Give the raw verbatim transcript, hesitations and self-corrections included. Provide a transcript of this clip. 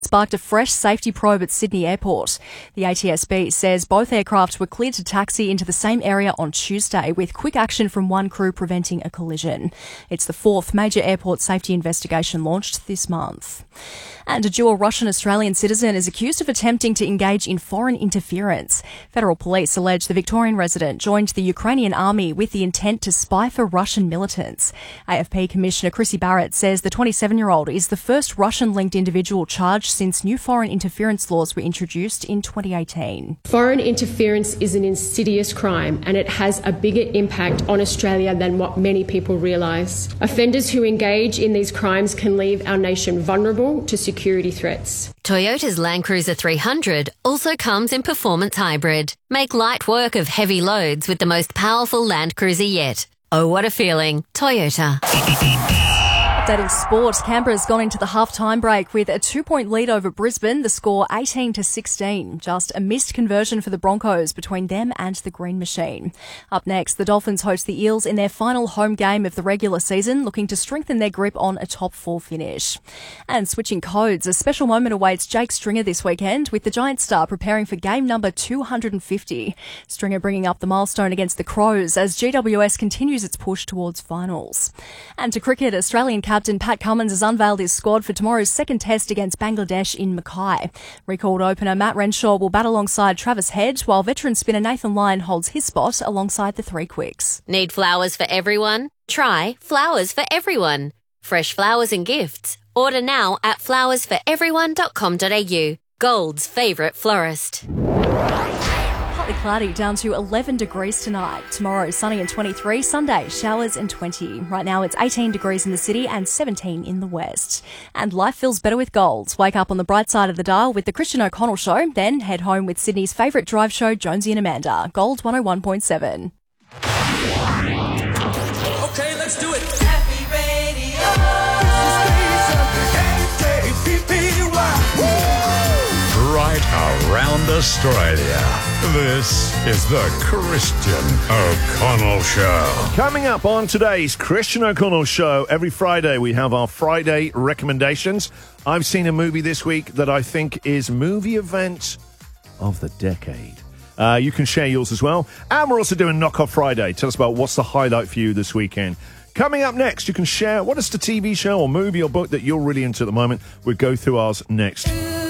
sparked a fresh safety probe at Sydney Airport. The A T S B says both aircraft were cleared to taxi into the same area on Tuesday, with quick action from one crew preventing a collision. It's the fourth major airport safety investigation launched this month. And a dual Russian-Australian citizen is accused of attempting to engage in foreign interference. Federal police allege the Victorian resident joined the Ukrainian army with the intent to spy for Russian militants. A F P Commissioner Chrissy Barrett says the twenty-seven-year-old is the first Russian-linked individual charged since new foreign interference laws were introduced in twenty eighteen. Foreign interference is an insidious crime, and it has a bigger impact on Australia than what many people realise. Offenders who engage in these crimes can leave our nation vulnerable to security threats. Toyota's Land Cruiser three hundred also comes in performance hybrid. Make light work of heavy loads with the most powerful Land Cruiser yet. Oh, what a feeling. Toyota. Updating sport, Canberra's gone into the half-time break with a two-point lead over Brisbane, the score eighteen to sixteen. Just a missed conversion for the Broncos between them and the Green Machine. Up next, the Dolphins host the Eels in their final home game of the regular season, looking to strengthen their grip on a top four finish. And switching codes, a special moment awaits Jake Stringer this weekend, with the Giant star preparing for game number two hundred fifty. Stringer bringing up the milestone against the Crows as G W S continues its push towards finals. And to cricket, Australian captain Pat Cummins has unveiled his squad for tomorrow's second test against Bangladesh in Mackay. Recalled opener Matt Renshaw will bat alongside Travis Head, while veteran spinner Nathan Lyon holds his spot alongside the three quicks. Need flowers for everyone? Try Flowers for Everyone. Fresh flowers and gifts. Order now at flowers for everyone dot com dot a u. Gold's favourite florist. Partly cloudy, down to eleven degrees tonight. Tomorrow, sunny and twenty-three. Sunday, showers and twenty. Right now, it's eighteen degrees in the city and seventeen in the west. And life feels better with Gold. Wake up on the bright side of the dial with the Christian O'Connell Show, then head home with Sydney's favourite drive show, Jonesy and Amanda. Gold one oh one point seven. Okay, let's do it. Happy Radio. Right around Australia. This is the Christian O'Connell Show. Coming up on today's Christian O'Connell Show, every Friday we have our Friday recommendations. I've seen a movie this week that I think is movie event of the decade. Uh, you can share yours as well. And we're also doing Knock Off Friday. Tell us about what's the highlight for you this weekend. Coming up next, you can share what is the T V show or movie or book that you're really into at the moment. We'll go through ours next.